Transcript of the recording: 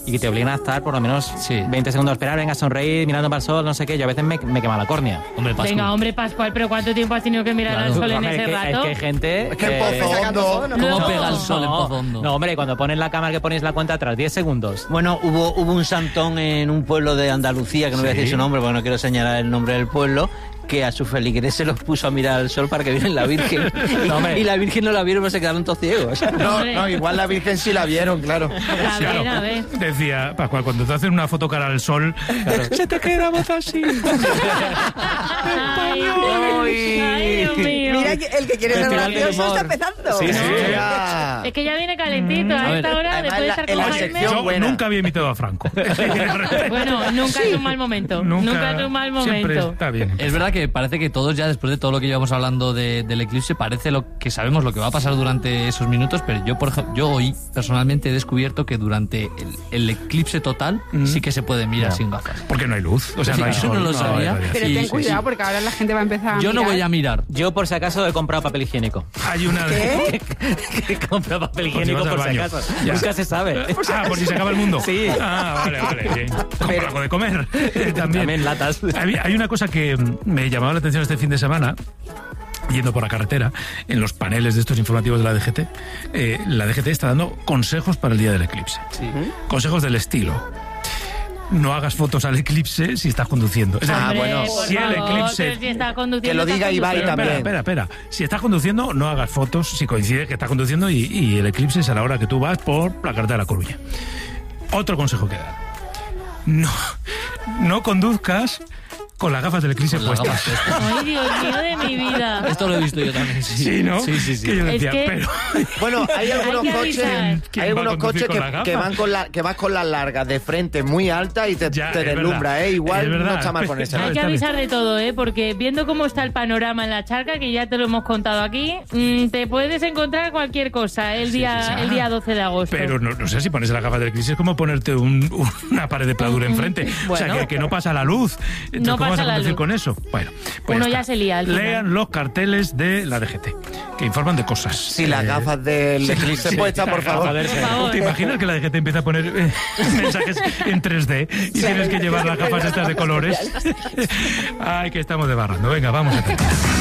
y que te obligan a estar por lo menos 20 segundos a esperar, venga, sonreír, mirando para el sol, no sé qué. Yo a veces me quema la córnea. Hombre, Pascual, pero ¿cuánto tiempo has tenido que mirar al sol en ese rato? Es que hay gente... Es que en Pozo Hondo... ¿Cómo pega el sol en Pozo Hondo? No, hombre, cuando pones la cámara que pones la cuenta atrás, 10 segundos. Bueno, hubo un santón en un pueblo de Andalucía, que no voy a decir su nombre porque no quiero señalar el nombre del pueblo, que a sus feligreses se los puso a mirar al sol para que vieran la Virgen. Y la Virgen no la vieron, pero se quedaron todos ciegos. No, igual la Virgen sí la vieron, claro. A ver. Decía, Pascual, cuando te hacen una foto cara al sol, se te queda la voz así. Ay, Dios mío. Mira, el que quiere ser gracioso está empezando. Sí. Es que ya viene calentito a esta hora, después de estar con Jaime. Yo nunca había imitado a Franco. Bueno, nunca es un mal momento. Nunca es un mal momento. Siempre está bien. Es verdad que parece que todos ya, después de todo lo que llevamos hablando del eclipse, parece lo que sabemos lo que va a pasar durante esos minutos, pero yo, por ejemplo, yo hoy personalmente he descubierto que durante el eclipse total sí que se puede mirar sin gafas. Porque no hay luz, o sea, no hay Eso sol. no lo sabía. Pero ten cuidado porque ahora la gente va a empezar a Yo no voy a mirar. Yo, por si acaso, he comprado papel higiénico. Hay una... He comprado papel higiénico por si acaso. Ya. Nunca se sabe. Por si se acaba el mundo. Sí. Vale. Bien. Compra algo de comer. También latas. Hay una cosa que me llamaba la atención este fin de semana, yendo por la carretera, en los paneles de estos informativos de la DGT. La DGT está dando consejos para el día del eclipse. Consejos del estilo: no hagas fotos al eclipse si estás conduciendo. Es decir, Hombre, si el eclipse... Si está conduciendo, Que lo diga Ibai también. Espera. Si estás conduciendo, no hagas fotos si coincide que estás conduciendo y el eclipse es a la hora que tú vas por la carretera de La Coruña. Otro consejo que dar: no conduzcas con las gafas del eclipse puestas. Ay, Dios mío de mi vida. Esto lo he visto yo también. Sí, ¿no? Sí. Que yo decía, Es que... pero... Bueno, hay algunos que coches, avisar. que vas con las largas de frente muy altas y te deslumbra, Igual no está mal con eso. Hay que avisar de todo, porque viendo cómo está el panorama en la charca, que ya te lo hemos contado aquí, te puedes encontrar cualquier cosa el día 12 de agosto. Pero no sé, si pones las gafas del eclipse es como ponerte una pared de pladura enfrente. Bueno. O sea, que no pasa la luz. Entonces, No ¿cómo vas a pasa la conducir luz. con eso? Bueno, pues Uno ya se lía al final. Lean los carteles de la DGT, que informan de cosas. Si las gafas del eclipse puestas, por favor. ¿Te imaginas que la DGT empieza a poner mensajes en 3D y tienes que llevar las gafas estas de colores? Ay, que estamos desbarrando. Venga, vamos a terminar.